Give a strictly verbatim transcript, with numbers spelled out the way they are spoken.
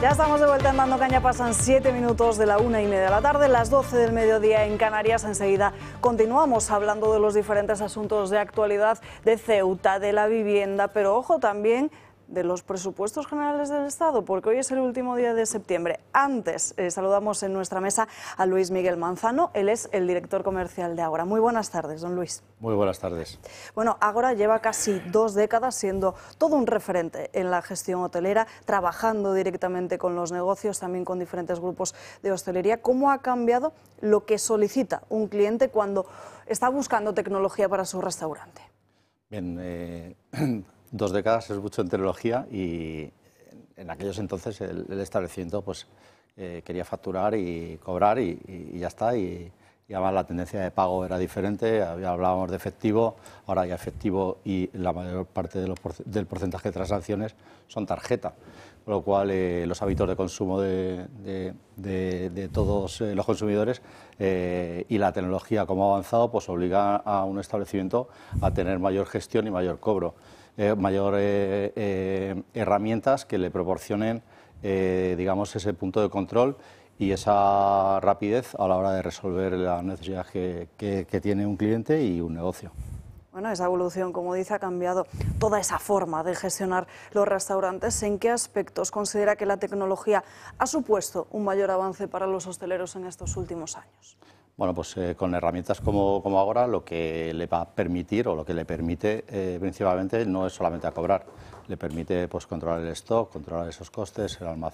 Ya estamos de vuelta en Dando Caña, pasan siete minutos de la una y media de la tarde, las doce del mediodía en Canarias. Enseguida continuamos hablando de los diferentes asuntos de actualidad de Ceuta, de la vivienda, pero ojo también de los presupuestos generales del Estado, porque hoy es el último día de septiembre. Antes eh, saludamos en nuestra mesa a Luis Miguel Manzano, él es el director comercial de Ágora. Muy buenas tardes, don Luis. Muy buenas tardes. Bueno, Ágora lleva casi dos décadas siendo todo un referente en la gestión hotelera, trabajando directamente con los negocios, también con diferentes grupos de hostelería. ¿Cómo ha cambiado lo que solicita un cliente cuando está buscando tecnología para su restaurante? Bien, eh, dos décadas es mucho en tecnología y en aquellos entonces el, el establecimiento pues eh, quería facturar y cobrar y, y, y ya está. Y, y además la tendencia de pago era diferente, había, hablábamos de efectivo, ahora hay efectivo y la mayor parte de los, del porcentaje de transacciones son tarjeta, con lo cual eh, los hábitos de consumo de, de, de, de todos eh, los consumidores eh, y la tecnología como ha avanzado pues obliga a un establecimiento a tener mayor gestión y mayor cobro, eh, mayor eh, eh, herramientas que le proporcionen eh, digamos ese punto de control y esa rapidez a la hora de resolver las necesidades que, que, que tiene un cliente y un negocio. Bueno, esa evolución, como dice, ha cambiado toda esa forma de gestionar los restaurantes. ¿En qué aspectos considera que la tecnología ha supuesto un mayor avance para los hosteleros en estos últimos años? Bueno, pues eh, con herramientas como, como Ágora lo que le va a permitir o lo que le permite eh, principalmente no es solamente a cobrar, le permite pues controlar el stock, controlar esos costes, el almacén,